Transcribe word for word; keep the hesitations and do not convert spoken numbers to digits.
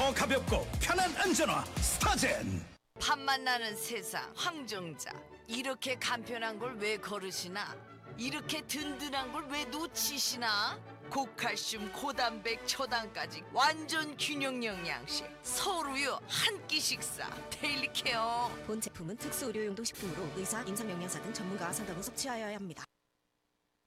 더 가볍고 편한 안전화 스타젠. 밥만 나는 세상 황정자. 이렇게 간편한 걸 왜 거르시나? 이렇게 든든한 걸 왜 놓치시나? 고칼슘, 고단백, 초당까지 완전 균형 영양식. 서울우유 한 끼 식사 데일리 케어. 본 제품은 특수 의료용도 식품으로 의사, 임상영양사 등 전문가와 상담 후 섭취하여야 합니다.